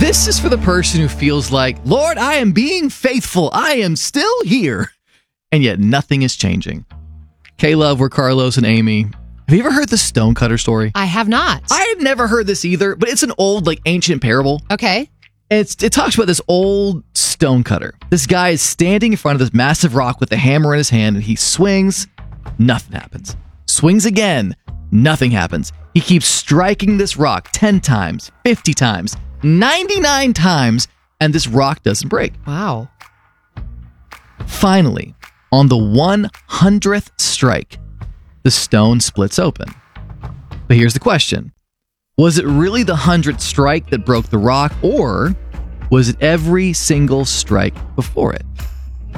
This is for the person who feels like, Lord, I am being faithful. I am still here. And yet nothing is changing. K-Love, we're Carlos and Amy. Have you ever heard the stonecutter story? I have not. I had never heard this either, but it's an old, ancient parable. Okay. It talks about this old stonecutter. This guy is standing in front of this massive rock with a hammer in his hand, and he swings. Nothing happens. Swings again. Nothing happens. He keeps striking this rock 10 times, 50 times, 99 times, and this rock doesn't break. Wow. Finally, on the 100th strike, the stone splits open. But here's the question. Was it really the 100th strike that broke the rock, or was it every single strike before it?